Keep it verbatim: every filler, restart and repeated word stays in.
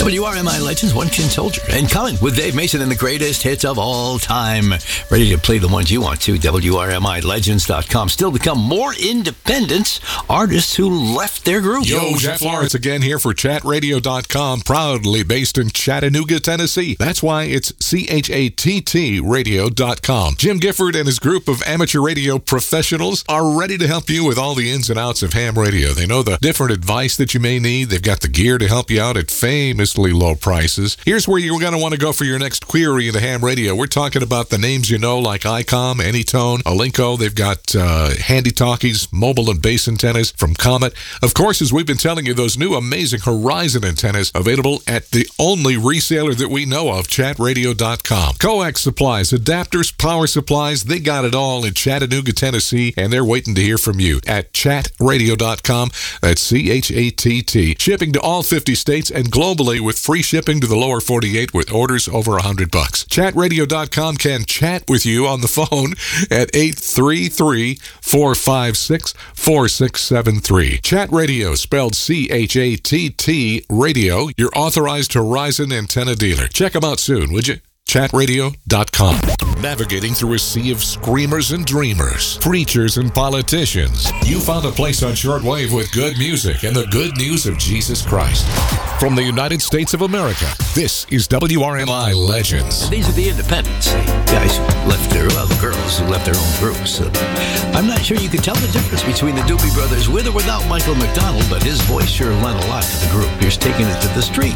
W R M I Legends, One Chin Soldier. And coming with Dave Mason and the greatest hits of all time. Ready to play the ones you want to. W R M I Legends dot com. Still to come, more independent artists who left their group. Yo, Jeff Lawrence again here for Chat Radio dot com, proudly based in Chattanooga, Tennessee. That's why it's C H A T T radio dot com. Jim Gifford and his group of amateur radio professionals are ready to help you with all the ins and outs of ham radio. They know the different advice that you may need. They've got the gear to help you out at famously low prices. Here's where you're going to want to go for your next query into ham radio. We're talking about the names you know, like ICOM, Anytone, Alinco. They've got uh, handy talkies, mobile and base antennas from Comet. Of course, as we've been telling you, those new amazing Horizon antennas available at the only reseller that we know of, Chat Radio dot com. Coax supplies, adapters, power supplies, they got it all in Chattanooga, Tennessee, and they're waiting to hear from you at Chat Radio dot com. That's C H A T T. Shipping to all fifty states and globally with free shipping to the lower forty-eight with orders over one hundred bucks. Chat Radio dot com can chat with you on the phone at eight three three, four five six, four six seven three. Chat Radio, spelled C H A T T Radio, your authorized Horizon antenna dealer. Check them out soon, would you? Chat Radio dot com. Navigating through a sea of screamers and dreamers, preachers and politicians, you found a place on shortwave with good music and the good news of Jesus Christ. From the United States of America, this is W R M I Legends. These are the independents, guys who left their, well, the girls who left their own groups. Uh, I'm not sure you can tell the difference between the Doobie Brothers with or without Michael McDonald, but his voice sure lent a lot to the group. Here's Taking It to the Street.